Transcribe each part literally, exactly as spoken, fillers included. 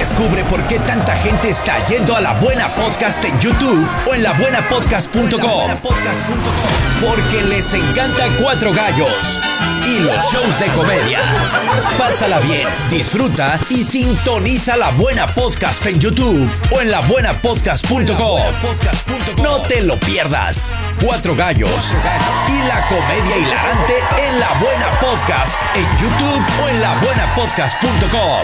Descubre por qué tanta gente está yendo a La Buena Podcast en YouTube o en la buena podcast punto com. Porque les encanta Cuatro Gallos y los shows de comedia. Pásala bien, disfruta y sintoniza La Buena Podcast en YouTube o en la buena podcast punto com. No te lo pierdas. Cuatro Gallos y la comedia hilarante en La Buena Podcast en YouTube o en la buena podcast punto com.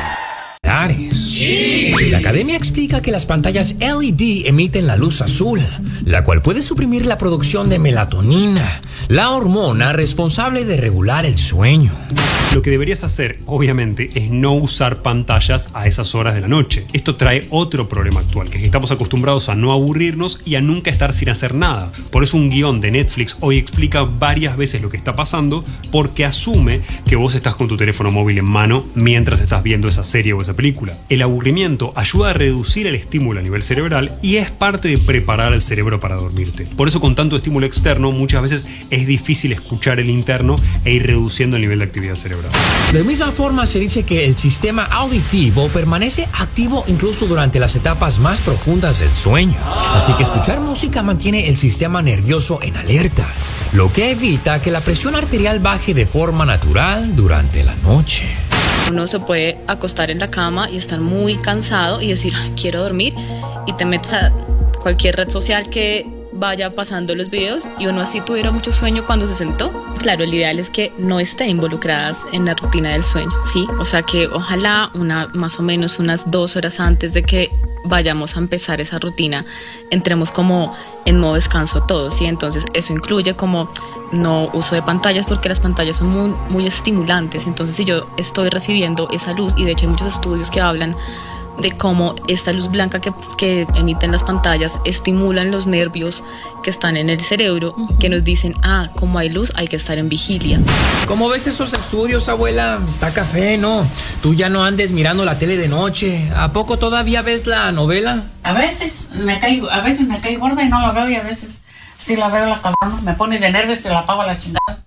Sí. La academia explica que las pantallas L E D emiten la luz azul, la cual puede suprimir la producción de melatonina, la hormona responsable de regular el sueño. Lo que deberías hacer, obviamente, es no usar pantallas a esas horas de la noche. Esto trae otro problema actual, que es que estamos acostumbrados a no aburrirnos y a nunca estar sin hacer nada. Por eso un guión de Netflix hoy explica varias veces lo que está pasando, porque asume que vos estás con tu teléfono móvil en mano mientras estás viendo esa serie o esa película. El aburrimiento ayuda a reducir el estímulo a nivel cerebral y es parte de preparar al cerebro para dormirte. Por eso, con tanto estímulo externo, muchas veces es difícil escuchar el interno e ir reduciendo el nivel de actividad cerebral. De misma forma, se dice que el sistema auditivo permanece activo incluso durante las etapas más profundas del sueño. Así que escuchar música mantiene el sistema nervioso en alerta, lo que evita que la presión arterial baje de forma natural durante la noche. Uno se puede acostar en la cama y estar muy cansado y decir, quiero dormir, y te metes a cualquier red social que vaya pasando los videos y uno así tuviera mucho sueño cuando se sentó. Claro, el ideal es que no estén involucradas en la rutina del sueño, ¿sí? O sea que ojalá una, más o menos unas dos horas antes de que vayamos a empezar esa rutina, entremos como en modo descanso todos, ¿sí? Entonces eso incluye como no uso de pantallas, porque las pantallas son muy, muy estimulantes. Entonces, si yo estoy recibiendo esa luz, y de hecho hay muchos estudios que hablan de cómo esta luz blanca que, que emiten las pantallas estimulan los nervios que están en el cerebro, uh-huh. que nos dicen, ah, como hay luz, hay que estar en vigilia. ¿Cómo ves esos estudios, abuela? Está café, ¿no? Tú ya no andes mirando la tele de noche. ¿A poco todavía ves la novela? A veces me caigo, a veces me cae gorda y no la veo, y a veces sí la veo, la cabrona. Me pone de nervios y se la apago a la chingada.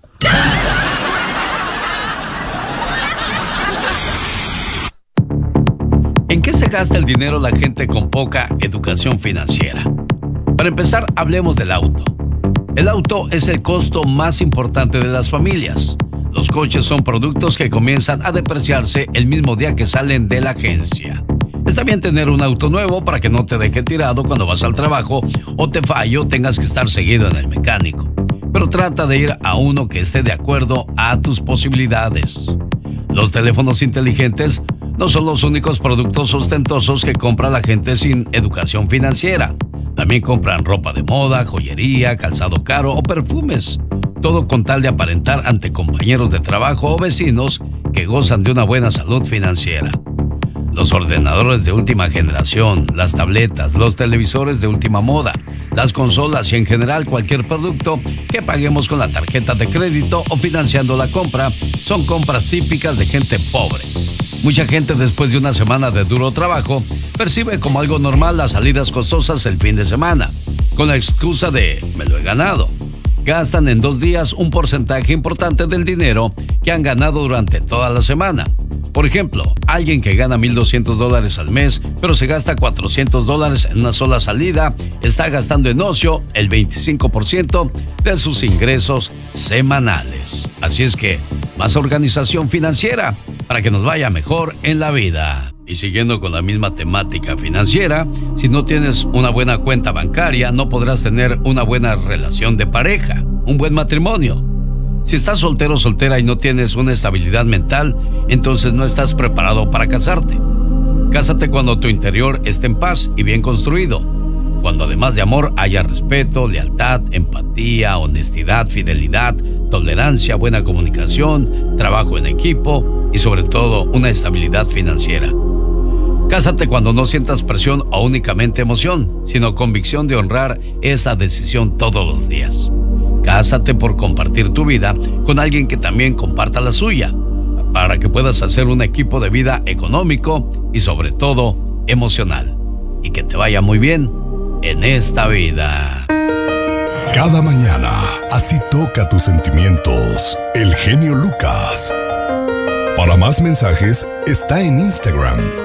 ¿En qué se gasta el dinero la gente con poca educación financiera? Para empezar, hablemos del auto. El auto es el costo más importante de las familias. Los coches son productos que comienzan a depreciarse el mismo día que salen de la agencia. Está bien tener un auto nuevo para que no te deje tirado cuando vas al trabajo o te fallo tengas que estar seguido en el mecánico. Pero trata de ir a uno que esté de acuerdo a tus posibilidades. Los teléfonos inteligentes no son los únicos productos ostentosos que compra la gente sin educación financiera. También compran ropa de moda, joyería, calzado caro o perfumes. Todo con tal de aparentar ante compañeros de trabajo o vecinos que gozan de una buena salud financiera. Los ordenadores de última generación, las tabletas, los televisores de última moda, las consolas y en general cualquier producto que paguemos con la tarjeta de crédito o financiando la compra son compras típicas de gente pobre. Mucha gente, después de una semana de duro trabajo, percibe como algo normal las salidas costosas el fin de semana, con la excusa de me lo he ganado. Gastan en dos días un porcentaje importante del dinero que han ganado durante toda la semana. Por ejemplo, alguien que gana mil doscientos dólares al mes, pero se gasta cuatrocientos dólares en una sola salida, está gastando en ocio el veinticinco por ciento de sus ingresos semanales. Así es que, más organización financiera para que nos vaya mejor en la vida. Y siguiendo con la misma temática financiera, si no tienes una buena cuenta bancaria, no podrás tener una buena relación de pareja, un buen matrimonio. Si estás soltero o soltera y no tienes una estabilidad mental, entonces no estás preparado para casarte. Cásate cuando tu interior esté en paz y bien construido. Cuando además de amor haya respeto, lealtad, empatía, honestidad, fidelidad, tolerancia, buena comunicación, trabajo en equipo y sobre todo una estabilidad financiera. Cásate cuando no sientas presión o únicamente emoción, sino convicción de honrar esa decisión todos los días. Cásate por compartir tu vida con alguien que también comparta la suya, para que puedas hacer un equipo de vida económico y sobre todo emocional. Y que te vaya muy bien en esta vida. Cada mañana, así toca tus sentimientos, el genio Lucas. Para más mensajes, está en Instagram,